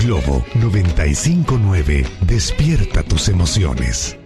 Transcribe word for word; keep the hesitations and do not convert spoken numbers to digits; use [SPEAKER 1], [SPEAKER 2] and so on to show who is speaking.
[SPEAKER 1] Globo noventa y cinco punto nueve. Despierta tus emociones.